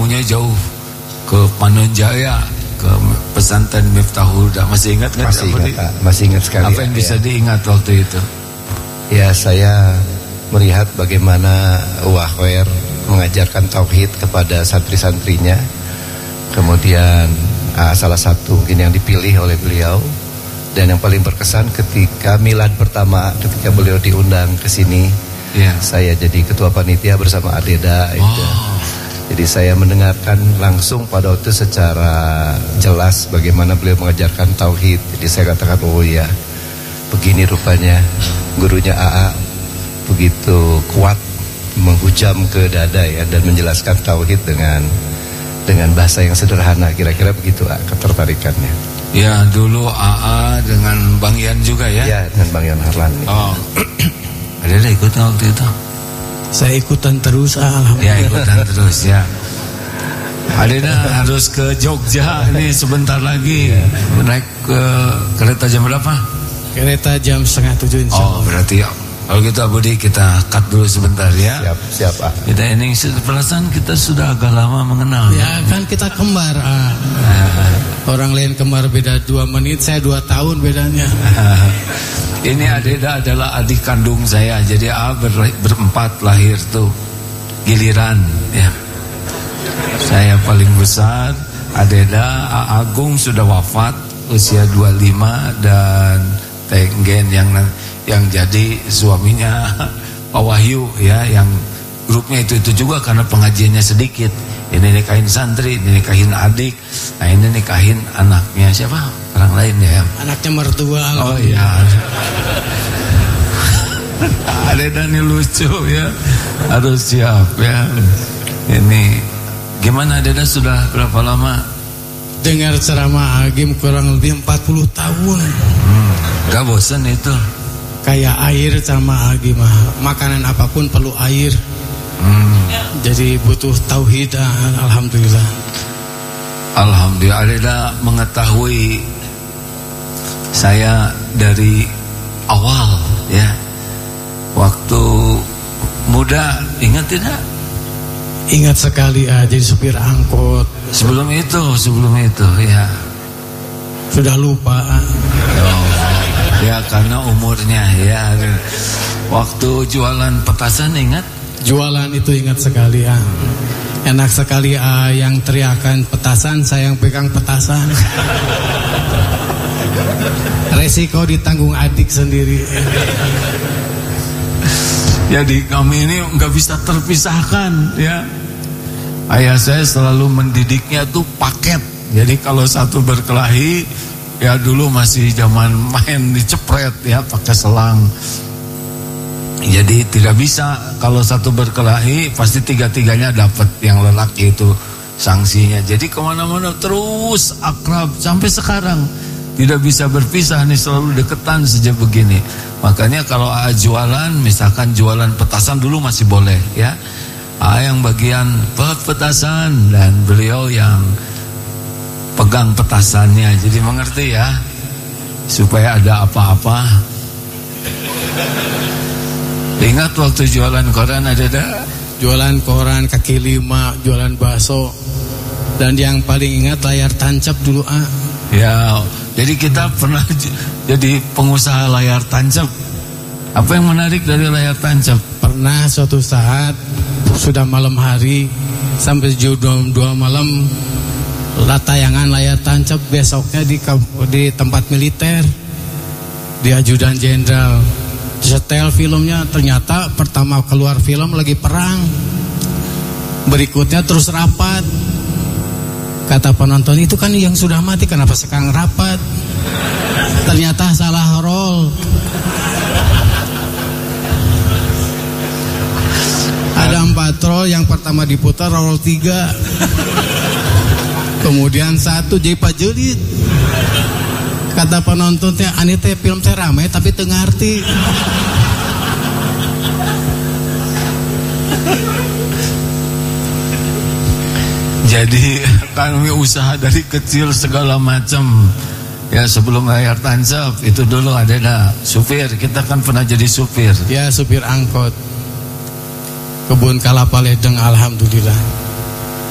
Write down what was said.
maunya jauh ke Manonjaya, ke pesantren Miftahul Huda. Masih ingat kan? Masih ingat sekali. Apa yang bisa diingat waktu itu? Ya, saya melihat bagaimana Wahwer mengajarkan tauhid kepada santri-santrinya. Kemudian salah satu mungkin yang dipilih oleh beliau dan yang paling berkesan ketika milad pertama, ketika beliau diundang ke sini. Saya jadi ketua panitia bersama Adeda. Jadi saya mendengarkan langsung pada waktu secara jelas bagaimana beliau mengajarkan tauhid. Jadi saya katakan, oh ya, begini rupanya gurunya AA begitu kuat menghujam ke dada ya, dan menjelaskan tauhid dengan bahasa yang sederhana. Kira-kira begitu ketertarikannya. Ya, dulu AA dengan Bang Yan juga ya? Ya, dengan Bang Yan Harlan. Oh. Ada ikutan waktu itu? Saya ikutan terus, alhamdulillah. Ya, ikutan terus ya. Adena harus ke Jogja ini sebentar lagi. Naik ke kereta jam berapa? Kereta jam 6:30 insya Allah. Oh, berarti ya. Kalau gitu Budi, kita cut dulu sebentar ya. Siap. Kita ini perasaan kita sudah agak lama mengenal. Ya kan kita kembar. Orang lain kembar beda 2 menit, saya 2 tahun bedanya. Ini Adeda adalah adik kandung saya. Jadi berempat lahir tuh giliran ya. Saya paling besar, Adeda, Agung sudah wafat usia 25, dan Tenggen yang jadi suaminya Pak Wahyu ya, yang grupnya itu juga karena pengajiannya sedikit. Ini nikahin santri, ini nikahin adik. Nah, ini nikahin anaknya siapa? Orang lain ya. Anaknya mertua. Oh iya. Adeda ini lucu ya. Harus siap ya. Ini gimana Adeda, sudah berapa lama dengar ceramah Agim? Kurang lebih 40 tahun. Gak bosan itu? Kayak air ceramah Agim. Makanan apapun perlu air. Jadi butuh tauhid. Alhamdulillah. Alhamdulillah. Adeda mengetahui saya dari awal ya. Waktu muda, ingat tidak? Ingat sekali, jadi supir angkot. Sebelum itu ya. Sudah lupa. Ya karena umurnya ya. Waktu jualan petasan ingat? Jualan itu ingat sekali ya. Enak sekali yang teriakan petasan, saya yang pegang petasan. Resiko ditanggung adik sendiri. Jadi kami ini nggak bisa terpisahkan ya. Ayah saya selalu mendidiknya tuh paket. Jadi kalau satu berkelahi, ya dulu masih zaman main dicepret ya pakai selang. Jadi tidak bisa kalau satu berkelahi pasti tiga-tiganya dapat yang lelaki itu sanksinya. Jadi kemana-mana terus akrab sampai sekarang. Tidak bisa berpisah nih, selalu deketan sejak begini. Makanya kalau jualan, misalkan jualan petasan dulu masih boleh ya. Yang bagian petasan dan beliau yang pegang petasannya. Jadi mengerti ya, supaya ada apa-apa. Ingat waktu jualan koran ada? Jualan koran, kaki lima, jualan bakso. Dan yang paling ingat layar tancap dulu Ya, jadi kita pernah jadi pengusaha layar tancap. Apa yang menarik dari layar tancap? Pernah suatu saat sudah malam hari sampai jam 2 malam tayangan layar tancap. Besoknya di tempat militer, di Ajudan Jenderal. Setel filmnya, ternyata pertama keluar film lagi perang, berikutnya terus rapat. Kata penonton, itu kan yang sudah mati, kenapa sekarang rapat? Ternyata salah roll. Ada 4 roll, yang pertama diputar roll 3. Kemudian 1 jadi pajelit. Kata penontonnya, ani teh film teh rame tapi teu ngarti. Jadi kami usaha dari kecil segala macam. Ya sebelum layar tancap itu dulu ada supir. Kita kan pernah jadi supir. Ya supir angkot. Kebun Kalapa Ledeng, alhamdulillah.